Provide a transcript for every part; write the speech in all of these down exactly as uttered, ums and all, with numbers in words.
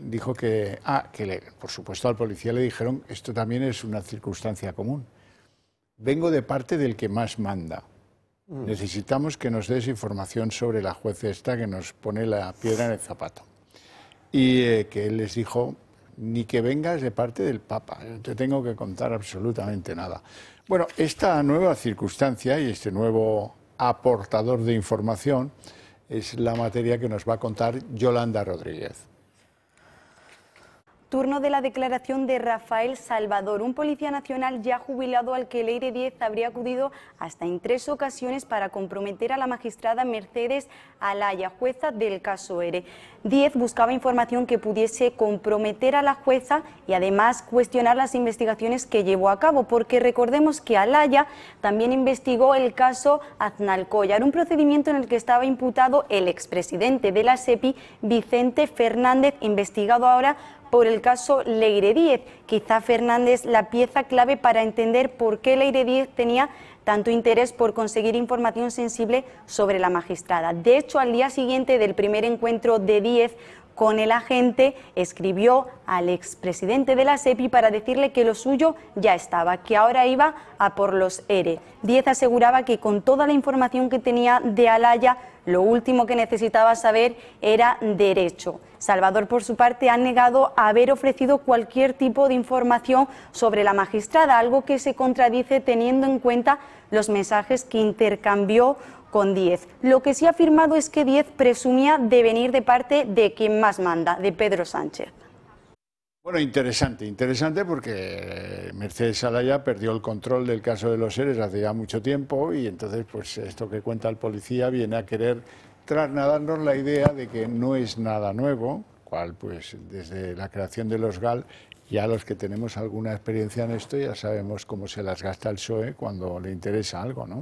dijo que, ah, que le, por supuesto al policía le dijeron, esto también es una circunstancia común. Vengo de parte del que más manda. Mm. Necesitamos que nos des información sobre la juez esta que nos pone la piedra en el zapato. Y eh, que él les dijo, ni que vengas de parte del Papa, no te tengo que contar absolutamente nada. Bueno, esta nueva circunstancia y este nuevo aportador de información es la materia que nos va a contar Yolanda Rodríguez. Turno de la declaración de Rafael Salvador, un policía nacional ya jubilado al que Leire Díez habría acudido hasta en tres ocasiones para comprometer a la magistrada Mercedes Alaya, jueza del caso ERE. Díez buscaba información que pudiese comprometer a la jueza y además cuestionar las investigaciones que llevó a cabo, porque recordemos que Alaya también investigó el caso Aznalcóllar, un procedimiento en el que estaba imputado el expresidente de la SEPI, Vicente Fernández, investigado ahora por el caso Leire Díez. Quizá Fernández la pieza clave para entender por qué Leire Díez tenía tanto interés por conseguir información sensible sobre la magistrada. De hecho, al día siguiente del primer encuentro de Díez con el agente, escribió al expresidente de la SEPI para decirle que lo suyo ya estaba, que ahora iba a por los ERE. Díez aseguraba que con toda la información que tenía de Alaya, lo último que necesitaba saber era derecho. Salvador, por su parte, ha negado haber ofrecido cualquier tipo de información sobre la magistrada, algo que se contradice teniendo en cuenta los mensajes que intercambió con Díez. Lo que sí ha afirmado es que Díez presumía de venir de parte de quien más manda, de Pedro Sánchez. Bueno, interesante, interesante porque Mercedes Alaya perdió el control del caso de los ERES hace ya mucho tiempo y entonces pues esto que cuenta el policía viene a querer trasladarnos la idea de que no es nada nuevo, cual pues desde la creación de los GAL ya los que tenemos alguna experiencia en esto ya sabemos cómo se las gasta el P S O E cuando le interesa algo, ¿no?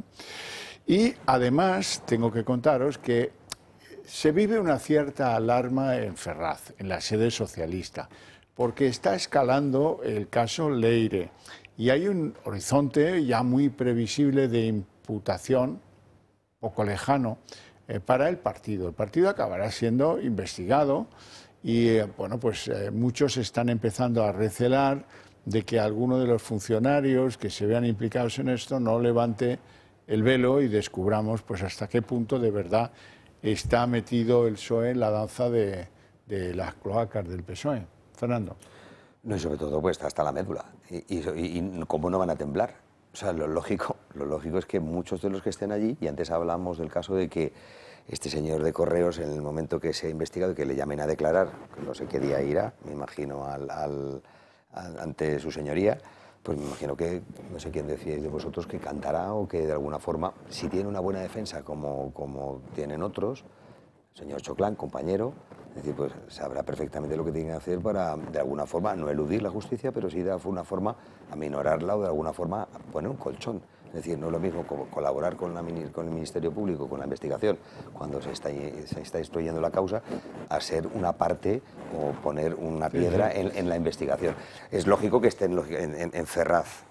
Y además tengo que contaros que se vive una cierta alarma en Ferraz, en la sede socialista, porque está escalando el caso Leire y hay un horizonte ya muy previsible de imputación, poco lejano, eh, para el partido. El partido acabará siendo investigado y eh, bueno, pues eh, muchos están empezando a recelar de que alguno de los funcionarios que se vean implicados en esto no levante el velo y descubramos pues hasta qué punto de verdad está metido el P S O E en la danza de, de las cloacas del P S O E. Fernando. No, y sobre todo pues hasta la médula. Y, y, y cómo no van a temblar. O sea, lo lógico, lo lógico es que muchos de los que estén allí, y antes hablamos del caso de que este señor de Correos, en el momento que se ha investigado y que le llamen a declarar, que no sé qué día irá, me imagino, al, al, al, ante su señoría, pues me imagino que, no sé quién decíais de vosotros, que cantará o que de alguna forma, si tiene una buena defensa como, como tienen otros, señor Choclán, compañero, es decir, pues sabrá perfectamente lo que tiene que hacer para, de alguna forma, no eludir la justicia, pero sí de alguna forma aminorarla o de alguna forma poner un colchón. Es decir, no es lo mismo como colaborar con, la, con el Ministerio Público, con la investigación, cuando se está, se está instruyendo la causa, a ser una parte o poner una piedra sí, sí. En, en la investigación. Es lógico que estén en, en, en Ferraz,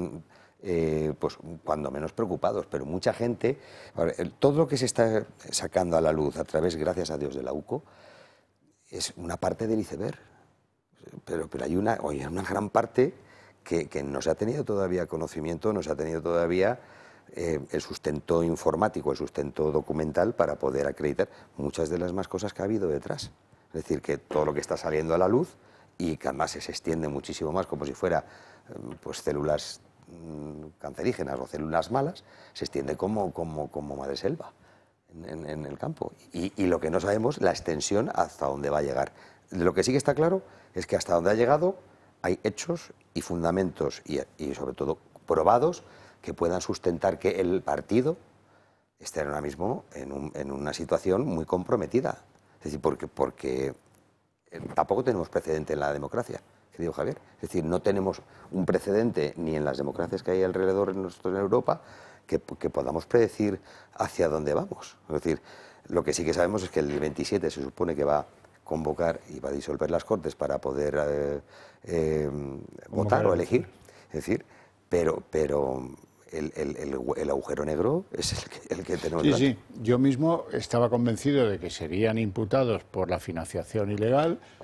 eh, pues cuando menos preocupados, pero mucha gente, todo lo que se está sacando a la luz a través, gracias a Dios, de la U C O, es una parte del iceberg, pero, pero hay una, oye, una gran parte que, que no se ha tenido todavía conocimiento, no se ha tenido todavía eh, el sustento informático, el sustento documental para poder acreditar muchas de las más cosas que ha habido detrás. Es decir, que todo lo que está saliendo a la luz y que además se extiende muchísimo más, como si fuera pues, células mmm, cancerígenas o células malas, se extiende como, como, como madre selva. En, en el campo. Y, y lo que no sabemos, la extensión hasta dónde va a llegar. Lo que sí que está claro es que hasta donde ha llegado hay hechos y fundamentos y, y sobre todo probados que puedan sustentar que el partido esté ahora mismo en, un, en una situación muy comprometida. Es decir, porque, porque tampoco tenemos precedente en la democracia, querido Javier. Es decir, no tenemos un precedente ni en las democracias que hay alrededor en, en Europa Que, que podamos predecir hacia dónde vamos. Es decir, lo que sí que sabemos es que el veintisiete se supone que va a convocar y va a disolver las Cortes para poder eh, eh, votar o elegir. Es decir, pero, pero el, el, el, el agujero negro es el que, el que tenemos. Sí, delante. Sí. Yo mismo estaba convencido de que serían imputados por la financiación ilegal,